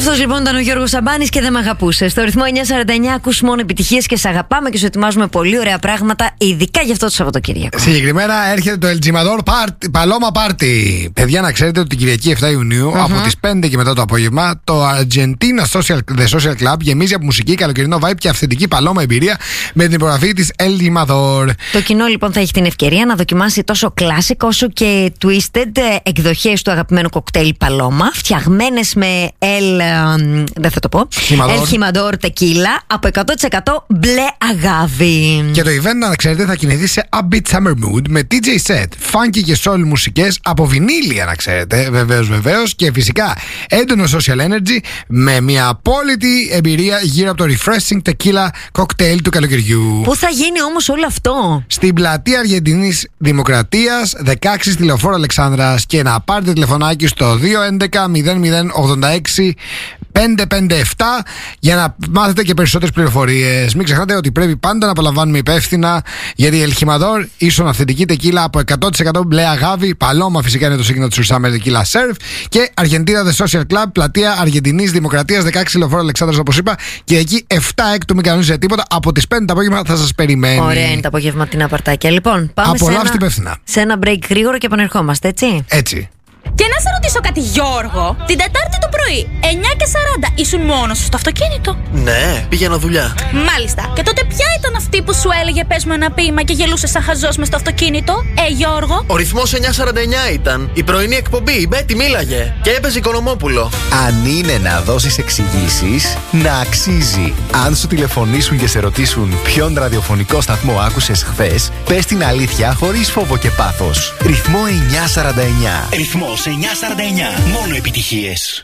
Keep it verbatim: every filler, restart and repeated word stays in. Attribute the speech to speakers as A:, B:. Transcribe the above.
A: Αυτός λοιπόν ήταν ο Γιώργος Σαμπάνης και δεν με αγαπούσε. Στο ρυθμό εννιά σαράντα εννιά ακούς μόνο επιτυχίες και σε αγαπάμε και σου ετοιμάζουμε πολύ ωραία πράγματα, ειδικά για αυτό το Σαββατοκύριακο.
B: Συγκεκριμένα έρχεται το El Jimador Paloma Party. Παιδιά, να ξέρετε ότι την Κυριακή εφτά Ιουνίου, mm-hmm. από τις πέντε και μετά το απόγευμα, το Argentina Social, The Social Club γεμίζει από μουσική, καλοκαιρινό vibe και αυθεντική παλώμα εμπειρία με την υπογραφή της El Jimador. Το
A: κοινό λοιπόν θα έχει την ευκαιρία να δοκιμάσει τόσο classic όσο και twisted εκδοχές του αγαπημένου κοκτέιλ Παλώμα, φτιαγμένες με El. Δεν θα το πω. El Jimador Tequila από εκατό τοις εκατό μπλε αγάπη.
B: Και το event, να ξέρετε, θα κινηθεί σε upbeat summer mood με ντι τζέι set, funky και soul μουσικές από βινίλια, να ξέρετε, βεβαίως, βεβαίως, και φυσικά έντονο social energy με μια απόλυτη εμπειρία γύρω από το refreshing tequila cocktail του καλοκαιριού.
A: Πού θα γίνει όμως όλο αυτό?
B: Στην πλατεία Αργεντινής Δημοκρατίας δεκαέξι στη Λεωφόρο Αλεξάνδρας, και να πάρετε τηλεφωνάκι στο δύο έντεκα μηδέν μηδέν ογδόντα έξι πέντε πέντε επτά για να μάθετε και περισσότερες πληροφορίες. Μην ξεχνάτε ότι πρέπει πάντα να απολαμβάνουμε υπεύθυνα, γιατί El Jimador ίσον αυθεντική τεκίλα από εκατό τοις εκατό μπλε αγάβη. Παλώμα φυσικά είναι το σύγχρονο του Summer Tequila Serve. Και Argentina The Social Club, πλατεία Αργεντινής Δημοκρατίας δεκαέξι Λεωφόρο Αλεξάνδρας, όπως είπα. Και εκεί εφτά έκτου, μην κανονίζετε τίποτα. Από τις πέντε το απόγευμα θα σας περιμένει.
A: Ωραία είναι το απόγευμα την απαρτάκια. Λοιπόν, πάμε
B: απολαύστε υπεύθυνα.
A: Σε ένα break γρήγορο και επανερχόμαστε, έτσι.
B: Έτσι.
C: Και να σε ρωτήσω κάτι, Γιώργο, την Τετάρτη το πρωί, εννιά και σαράντα, ήσουν μόνος σου στο αυτοκίνητο?
D: Ναι, πήγαινα δουλειά.
C: Μάλιστα. Και τότε ποια ήταν αυτή που σου έλεγε πες μου ένα ποίημα και γελούσε σαν χαζός μες στο αυτοκίνητο, ε Γιώργο?
D: Ο ρυθμός εννιά σαράντα εννιά ήταν. Η πρωινή εκπομπή, η Μπέτη μίλαγε. Και έπαιζε Οικονομόπουλο.
E: Αν είναι να δώσεις εξηγήσεις, να αξίζει. Αν σου τηλεφωνήσουν και σε ρωτήσουν ποιον ραδιοφωνικό σταθμό άκουσες χθες, πες την αλήθεια χωρίς φόβο και πάθος. Ρυθμό εννιά σαράντα εννιά.
F: Ρυθμός εννιά σαράντα εννιά. Μόνο επιτυχίες.